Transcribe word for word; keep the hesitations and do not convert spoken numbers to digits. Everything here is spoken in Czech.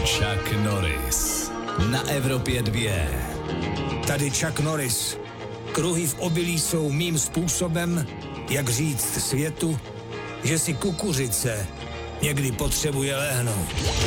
Chuck Norris na Evropě dvě. Tady Chuck Norris. Kruhy v obilí jsou mým způsobem, jak říct světu, že si kukuřice někdy potřebuje lehnout.